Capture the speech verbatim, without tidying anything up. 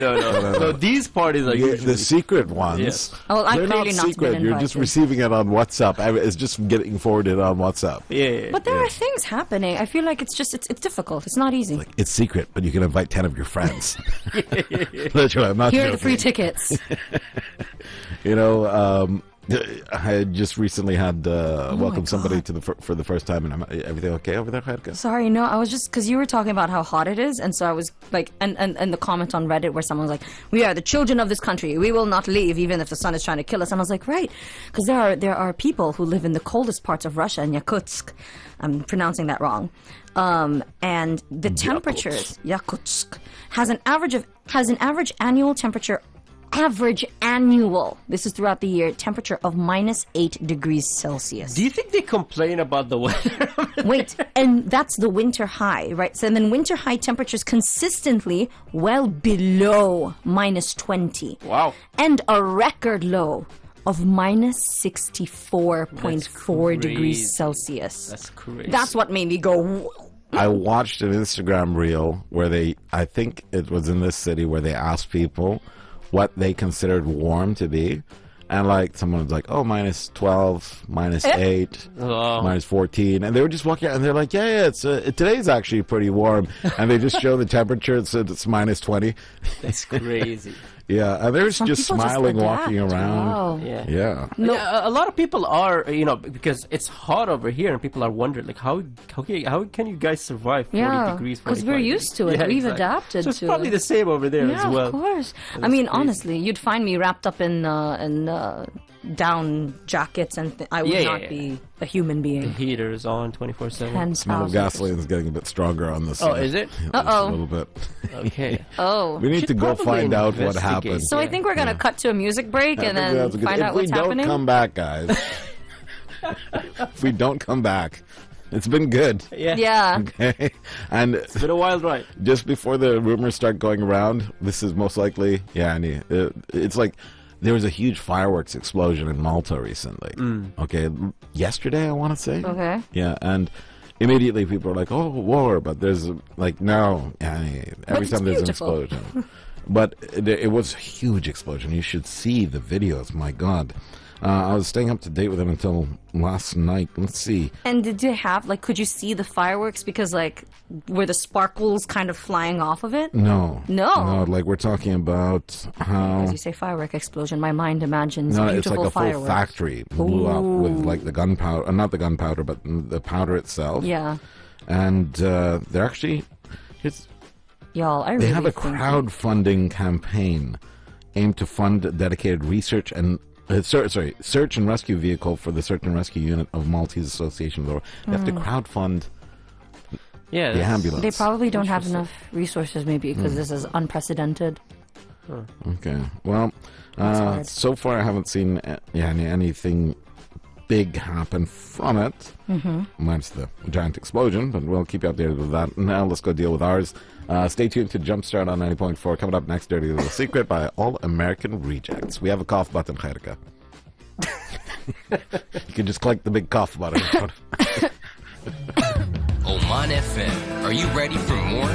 No, no, no, no. These parties are Yeah, usually the secret ones. Yes. Oh, I've they're not clearly not been secret. You're just invited. receiving it on WhatsApp. I- It's just getting forwarded on WhatsApp. Yeah, yeah, But there yeah. are things happening. I feel like it's just it's, it's difficult. It's not easy. Like, it's secret, but you can invite ten of your friends. Literally, I'm not Here are the joking. free tickets. You know, um, I had just recently had uh, Oh my welcomed somebody God. to the fir- for the first time, and I'm, everything okay over there, Khairka? Sorry, no, I was just because you were talking about how hot it is, and so I was like, and, and and the comment on Reddit where someone's like, "We are the children of this country. We will not leave, even if the sun is trying to kill us." And I was like, right, because there are there are people who live in the coldest parts of Russia, in Yakutsk. I'm pronouncing that wrong. Um, and the temperatures, Yakutsk, has an average of has an average annual temperature. Average annual. This is throughout the year. Temperature of minus eight degrees Celsius. Do you think they complain about the weather? Wait, and that's the winter high, right? So then winter high temperatures consistently well below minus twenty. Wow. And a record low of minus sixty-four point four That's degrees crazy. Celsius. That's crazy. That's what made me go, "Whoa." I watched an Instagram reel where they, I think it was in this city, where they asked people what they considered warm to be. And like someone was like, oh, minus twelve, minus eight, Oh. minus fourteen. And they were just walking out and they're like, yeah, yeah, it's uh, today's actually pretty warm. And they just show the temperature. It said it's minus twenty. That's crazy. Yeah. And they're Some just people just smiling, adapt. walking around. Wow. Yeah. Yeah. No. Yeah, a, a lot of people are, you know, because it's hot over here, and people are wondering, like, how how can, how can you guys survive forty Yeah, degrees? because we're forty-five used to it. degrees? Yeah, We've exactly. adapted So it's to probably it. the same over there Yeah, as well. of course. I That's mean, crazy. honestly, you'd find me wrapped up in uh, in uh, down jackets, and th- I would Yeah, yeah, not yeah. be a human The being. heater is on twenty-four seven. Ten Smell of thousand gasoline is getting a bit stronger on this. Oh, uh, is it? just Uh-oh. A little bit. Okay. Oh. We need Should to go probably find out what investigate. happened. So I Yeah. think we're gonna cut to a music break I and think then that's good. find if out we what's don't happening. come back, guys. If we don't come back, it's been good. Yeah. Yeah. Okay? And It's been a wild ride. just before the rumors start going around, this is most likely, yeah, and it, it's like there was a huge fireworks explosion in Malta recently. Okay, yesterday I want to say. Okay. Yeah, and immediately people are like, "Oh, war!" But there's like, no, yani, every it's time there's beautiful. an explosion. But it, it was a huge explosion. You should see the videos. My God. Uh, I was staying up to date with them until last night. Let's see. And did you have like? Could you see the fireworks? Because like, were the sparkles kind of flying off of it? No. No. No, like we're talking about how... As you say, firework explosion. My mind imagines No, beautiful it's like a full fireworks. factory blew up with like the gunpowder, uh, not the gunpowder, but the powder itself. Yeah, And uh, they're actually, it's, y'all. I they really have a think- crowdfunding campaign aimed to fund a dedicated research and uh, sorry, sorry, search and rescue vehicle for the search and rescue unit of Maltese Association of the World. They have to crowdfund Yeah. the that's- ambulance. They probably don't have enough resources, maybe, because this is unprecedented. Okay. Well, That's uh, hard. so far I haven't seen uh, yeah, any, anything big happen from it, mm-hmm. minus the giant explosion, but we'll keep you updated with that. Now let's go deal with ours. Uh, stay tuned to Jumpstart on ninety point four. Coming up next, Dirty Little Secret by All American Rejects. We have a cough button, Khairka. You can just click the big cough button. Oman F M. Are you ready for more?